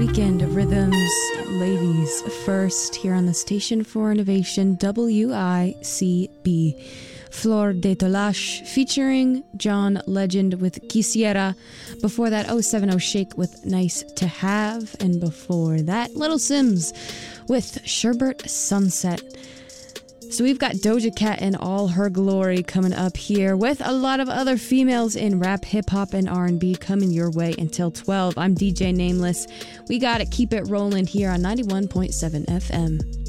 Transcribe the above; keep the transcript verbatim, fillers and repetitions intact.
Weekend Rhythms, ladies first, here on the Station for Innovation, W I C B. Flor de Tolash featuring John Legend with Quisiera. Before that, oh seven oh Shake with Nice to Have. And before that, Little Sims with Sherbert Sunset. So we've got Doja Cat in all her glory coming up here with a lot of other females in rap, hip-hop, and R and B coming your way until twelve. I'm D J Nameless. We got to keep it rolling here on ninety-one point seven F M.